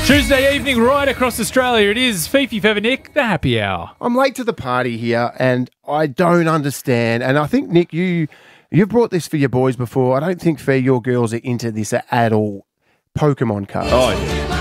Tuesday evening, right across Australia, it is Fifi Feather Nick, the happy hour. I'm late to the party here, and I don't understand. And I think, Nick, you've brought this for your boys before. I don't think, Fee, your girls are into this at all. Pokemon cards. Oh, yeah.